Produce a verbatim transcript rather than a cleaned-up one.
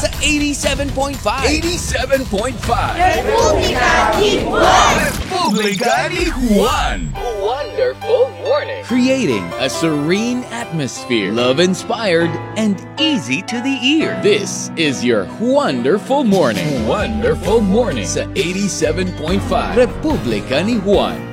sa eighty-seven point five. eighty-seven point five. Republika ni Juan! Republika ni Juan. Wonderful morning. Creating a serene atmosphere, love-inspired, and easy to the ear. This is your Wonderful Morning. Wonderful morning sa eighty-seven point five. Republika ni Juan.